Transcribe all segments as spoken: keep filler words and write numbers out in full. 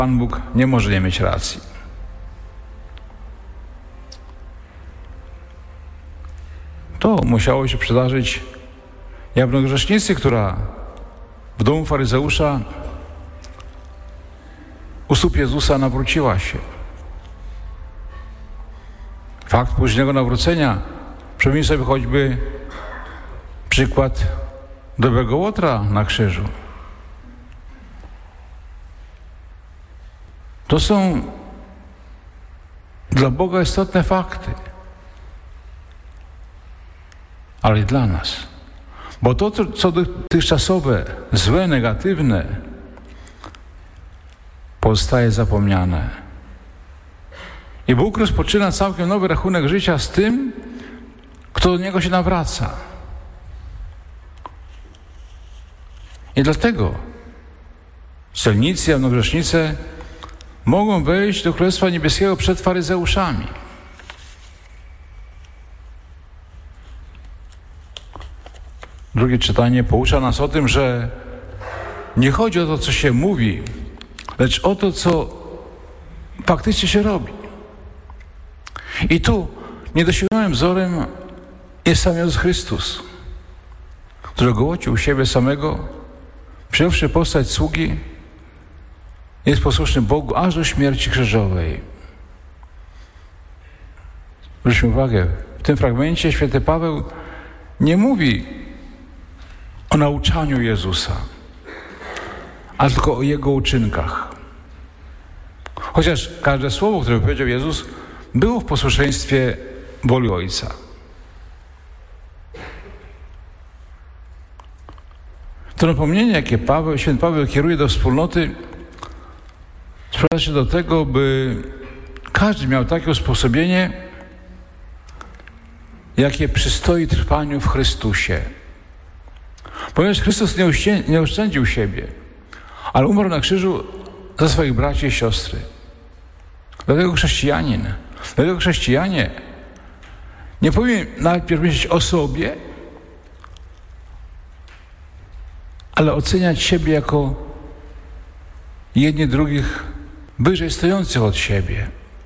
Pan Bóg nie może nie mieć racji. To musiało się przydarzyć jawnogrzesznicy, która w domu faryzeusza u stóp Jezusa nawróciła się. Fakt późnego nawrócenia, przypomnij sobie choćby przykład dobrego Łotra na krzyżu. To są dla Boga istotne fakty, ale i dla nas. Bo to, co dotychczasowe, złe, negatywne, pozostaje zapomniane. I Bóg rozpoczyna całkiem nowy rachunek życia z tym, kto do Niego się nawraca. I dlatego celnicy, jawnogrzesznice mogą wejść do Królestwa Niebieskiego przed faryzeuszami. Drugie czytanie poucza nas o tym, że nie chodzi o to, co się mówi, lecz o to, co faktycznie się robi. I tu niedosięgniętym wzorem jest sam Jezus Chrystus, który gołocił siebie samego, przyjąwszy postać sługi, jest posłuszny Bogu aż do śmierci krzyżowej. Zwróćmy uwagę, w tym fragmencie święty Paweł nie mówi o nauczaniu Jezusa, ale tylko o Jego uczynkach. Chociaż każde słowo, które powiedział Jezus, było w posłuszeństwie woli Ojca. To napomnienie, jakie Paweł, święty Paweł kieruje do wspólnoty, sprowadza się do tego, by każdy miał takie usposobienie, jakie przystoi trwaniu w Chrystusie. Ponieważ Chrystus nie, oszczę, nie oszczędził siebie, ale umarł na krzyżu za swoich braci i siostry. Dlatego chrześcijanin, dlatego chrześcijanie nie powinien najpierw myśleć o sobie, ale oceniać siebie jako jedni drugich wyżej stojących od siebie.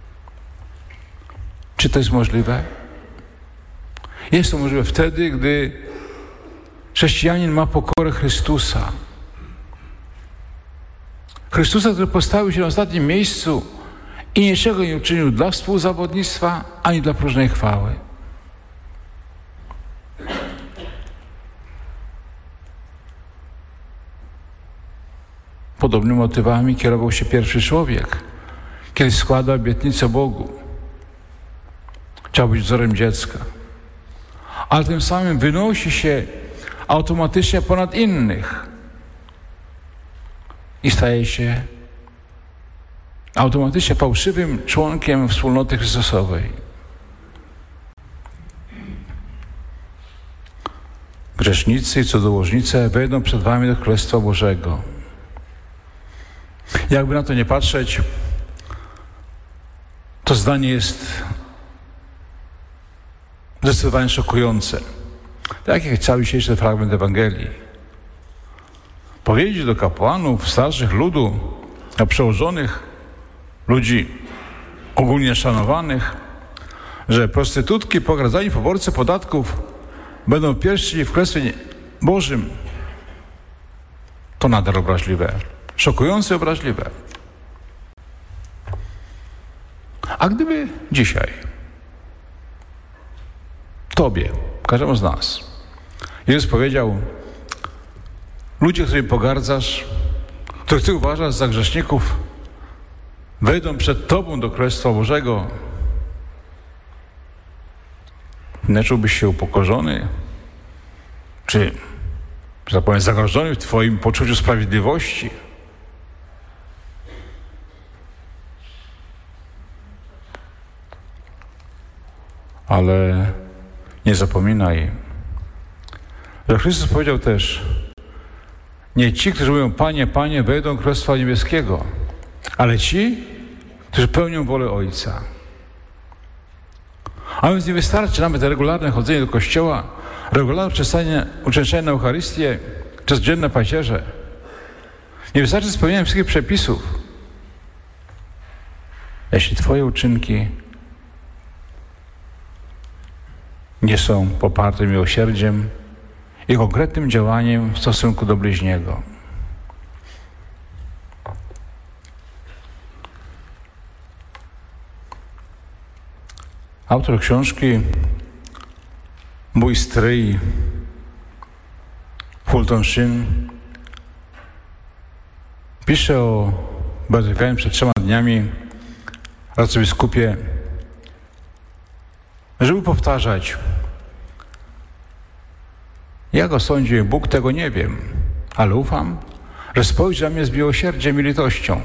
Czy to jest możliwe? Jest to możliwe wtedy, gdy chrześcijanin ma pokorę Chrystusa. Chrystusa, który postawił się na ostatnim miejscu i niczego nie uczynił dla współzawodnictwa, ani dla próżnej chwały. Podobnymi motywami kierował się pierwszy człowiek, kiedy składał obietnicę Bogu. Chciał być wzorem dziecka, ale tym samym wynosi się automatycznie ponad innych i staje się automatycznie fałszywym członkiem wspólnoty Chrystusowej. Grzesznicy i cudzołożnice wejdą przed wami do Królestwa Bożego. Jakby na to nie patrzeć, to zdanie jest zdecydowanie szokujące. Tak jak cały dzisiejszy fragment Ewangelii. Powiedzieć do kapłanów, starszych ludu, a przełożonych, ludzi ogólnie szanowanych, że prostytutki, pogardzani poborcy podatków będą pierwsi w Królestwie Bożym, to nadal obraźliwe. Szokujące, obraźliwe. A gdyby dzisiaj Tobie, każdemu z nas, Jezus powiedział: ludzie, którymi pogardzasz, których Ty uważasz za grzeszników, wejdą przed Tobą do Królestwa Bożego, nie czułbyś się upokorzony? Czy, że tak powiem, zagrożony w Twoim poczuciu sprawiedliwości? Ale nie zapominaj, że Chrystus powiedział też: nie ci, którzy mówią Panie, Panie, wejdą do Królestwa Niebieskiego, ale ci, którzy pełnią wolę Ojca. A więc nie wystarczy nawet regularne chodzenie do kościoła, regularne uczęszczanie na Eucharystię czy codzienne pacierze. Nie wystarczy spełnienie wszystkich przepisów. jeśli Twoje uczynki nie są poparte miłosierdziem i konkretnym działaniem w stosunku do bliźniego. Autor książki, mój stryj Fulton Sheen, pisze o Batykanie przed trzema dniami arcybiskupie, żeby powtarzać: jak osądzi mnie Bóg, tego nie wiem, ale ufam, że spojrzy na mnie z miłosierdziem i litością.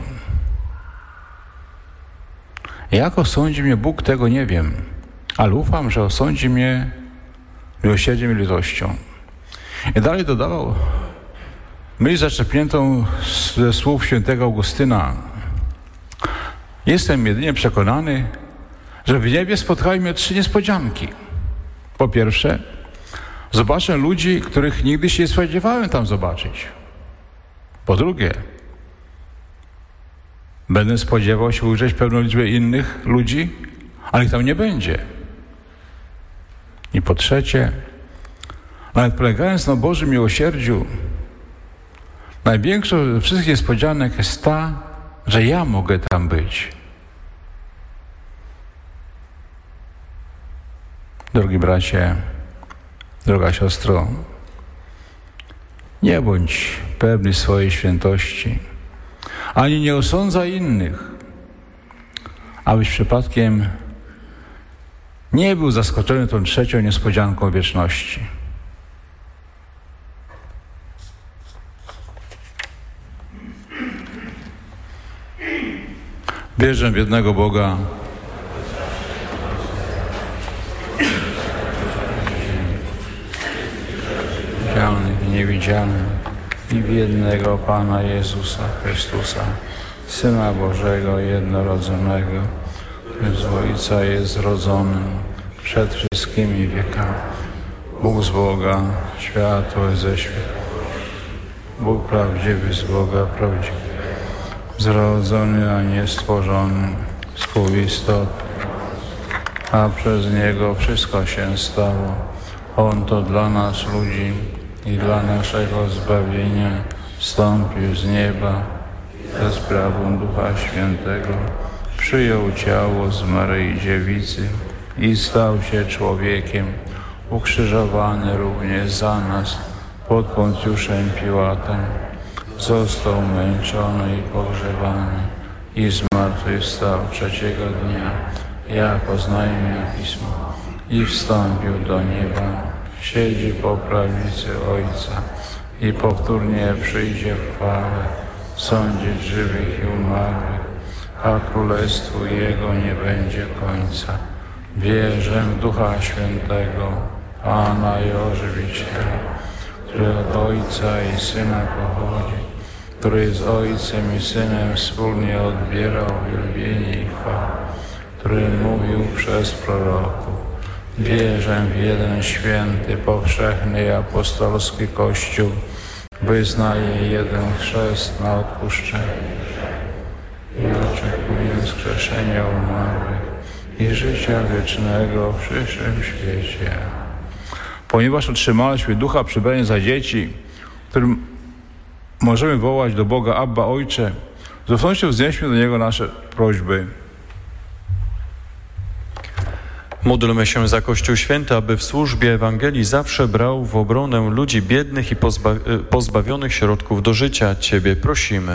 Jak osądzi mnie Bóg, tego nie wiem, ale ufam, że osądzi mnie miłosierdziem i litością. I dalej dodawał myśl zaczerpniętą ze słów świętego Augustyna: jestem jedynie przekonany, że w niebie spotkają mnie trzy niespodzianki. Po pierwsze, zobaczę ludzi, których nigdy się nie spodziewałem tam zobaczyć. Po drugie, będę spodziewał się ujrzeć pewną liczbę innych ludzi, ale ich tam nie będzie. I po trzecie, nawet polegając na Bożym miłosierdziu, największą ze wszystkich niespodzianek jest ta, że ja mogę tam być. Drogi bracie, droga siostro, nie bądź pewny swojej świętości, ani nie osądzaj innych, abyś przypadkiem nie był zaskoczony tą trzecią niespodzianką wieczności. Wierzę w jednego Boga, widzialnych i niewidzialnych, i w jednego Pana Jezusa Chrystusa, Syna Bożego jednorodzonego, który z Ojca jest rodzonym przed wszystkimi wiekami. Bóg z Boga, światło ze świata. Bóg prawdziwy z Boga prawdziwy, zrodzony, a nie stworzony, współistotny, a przez Niego wszystko się stało. On to dla nas ludzi i dla naszego zbawienia wstąpił z nieba ze sprawą Ducha Świętego, przyjął ciało z Maryi Dziewicy i stał się człowiekiem, ukrzyżowany również za nas pod Poncjuszem Piłatem. Został męczony i pogrzebany i zmartwychwstał trzeciego dnia, jak oznajmia Pismo, i wstąpił do nieba, siedzi po prawicy Ojca i powtórnie przyjdzie w chwałę sądzić żywych i umarłych, a królestwu Jego nie będzie końca. Wierzę w Ducha Świętego, Pana i Ożywiciela, który od Ojca i Syna pochodzi, który z Ojcem i Synem wspólnie odbierał wielbienie i chwałę, który mówił przez proroków. Wierzę w jeden święty, powszechny i apostolski Kościół, wyznaję jeden chrzest na odpuszczenie i oczekuję wskrzeszenia umarłych i życia wiecznego w przyszłym świecie. Ponieważ otrzymaliśmy Ducha przybrania za dzieci, którym możemy wołać do Boga: Abba, Ojcze, z ufnością wznieśmy do Niego nasze prośby. Módlmy się za Kościół Święty, aby w służbie Ewangelii zawsze brał w obronę ludzi biednych i pozba- pozbawionych środków do życia. Ciebie prosimy.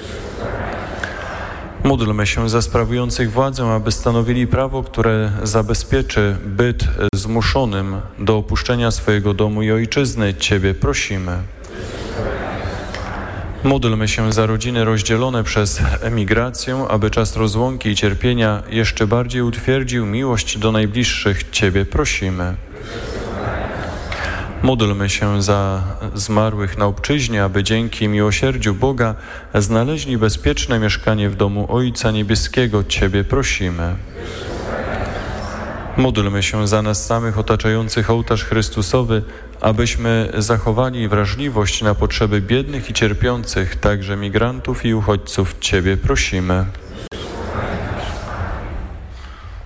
Módlmy się za sprawujących władzę, aby stanowili prawo, które zabezpieczy byt zmuszonym do opuszczenia swojego domu i ojczyzny. Ciebie prosimy. Módlmy się za rodziny rozdzielone przez emigrację, aby czas rozłąki i cierpienia jeszcze bardziej utwierdził miłość do najbliższych. Ciebie prosimy. Módlmy się za zmarłych na obczyźnie, aby dzięki miłosierdziu Boga znaleźli bezpieczne mieszkanie w domu Ojca Niebieskiego. Ciebie prosimy. Módlmy się za nas samych otaczających ołtarz Chrystusowy, abyśmy zachowali wrażliwość na potrzeby biednych i cierpiących, także migrantów i uchodźców. Ciebie prosimy.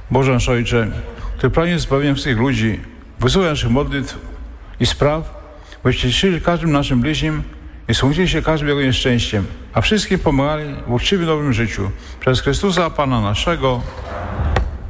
Boże nasz Ojcze, który pragnie zbawienia wszystkich ludzi, wysłuchaj naszych modlitw i spraw, byście cieszyli każdym naszym bliźnim i służyli się każdym jego nieszczęściem, a wszystkim pomagali w uczciwym nowym życiu. Przez Chrystusa Pana naszego.